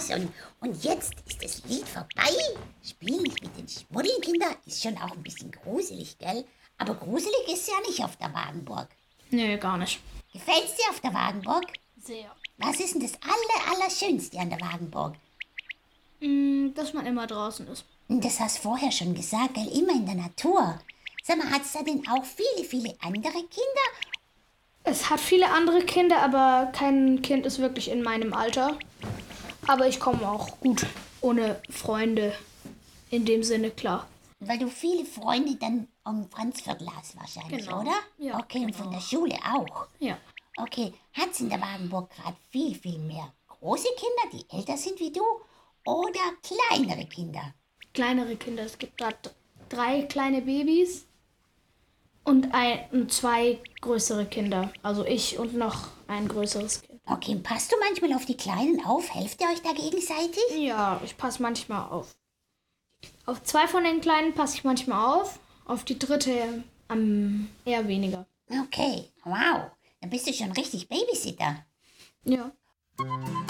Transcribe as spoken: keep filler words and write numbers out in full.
und, und jetzt ist das Lied vorbei. Spiel nicht mit den Schmuddelkindern ist schon auch ein bisschen gruselig, gell? Aber gruselig ist ja nicht auf der Wagenburg. Nee, gar nicht. Gefällt's dir auf der Wagenburg? Sehr. Was ist denn das aller, Allerschönste an der Wagenburg? Mm, dass man immer draußen ist. Das hast du vorher schon gesagt, gell? Immer in der Natur. Sag mal, hat's da denn auch viele, viele andere Kinder? Es hat viele andere Kinder, aber kein Kind ist wirklich in meinem Alter. Aber ich komme auch gut ohne Freunde in dem Sinne klar. Weil du viele Freunde dann am Franzviertel hast wahrscheinlich, Genau. oder? Ja, okay, und genau. von der Schule auch. Ja. Okay, hat's in der Wagenburg gerade viel, viel mehr große Kinder, die älter sind wie du, oder kleinere Kinder? Kleinere Kinder. Es gibt da drei kleine Babys und, ein, und zwei größere Kinder. Also ich und noch ein größeres Kind. Okay, und passt du manchmal auf die Kleinen auf? Helft ihr euch da gegenseitig? Ja, ich passe manchmal auf. Auf zwei von den Kleinen passe ich manchmal auf. Auf die dritte am eher weniger. Okay, wow, dann bist du schon richtig Babysitter. Ja.